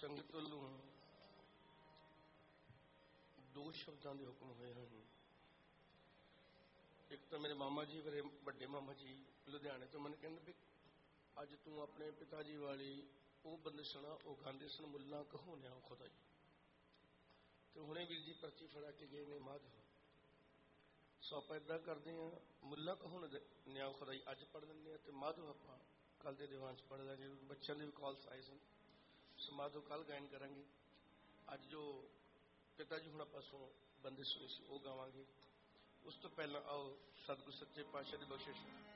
संगत वालों दो शब्दों के हुक्म हुए हैं। एक तो मेरे मामा जी, मेरे बड़े मामा जी लुधियाने तो मैंने कहते भी अज तू अपने पिता जी वाली वो बंदिशना वो गांधी सन मुला कहो न्याओ खुदाई। तो हुणे वीर जी पर्ची फड़ा के गए ने माधव सो आप इदा करते हैं मुला कहो न्याओ खुदाई अज पढ़ लेंगे तो माधव आप कल के दीवान च पढ़ लेंगे। बच्चों के भी कॉल्स आए सन सो माधव कल गायन करेंगे। अज जो पिता जी हुण पासों बंदिश हुई सी वो गावांगे। उस तो पहला आओ सतगुरु सच्चे पातशाह की बख्शिश